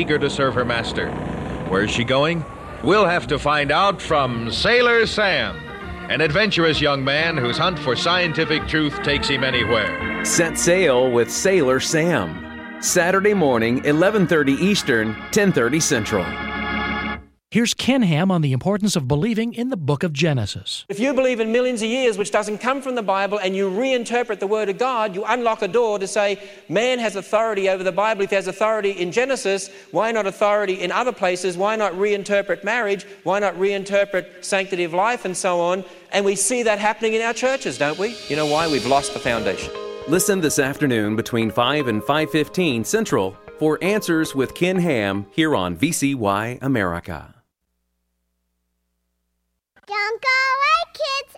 eager to serve her master. Where's she going? We'll have to find out from Sailor Sam, an adventurous young man whose hunt for scientific truth takes him anywhere. Set sail with Sailor Sam. Saturday morning, 11:30 Eastern, 10:30 Central. Here's Ken Ham on the importance of believing in the book of Genesis. If you believe in millions of years, which doesn't come from the Bible, and you reinterpret the Word of God, you unlock a door to say, man has authority over the Bible. If he has authority in Genesis, why not authority in other places? Why not reinterpret marriage? Why not reinterpret sanctity of life and so on? And we see that happening in our churches, don't we? You know why? We've lost the foundation. Listen this afternoon between 5 and 5:15 Central for Answers with Ken Ham here on VCY America. Don't go away, kids.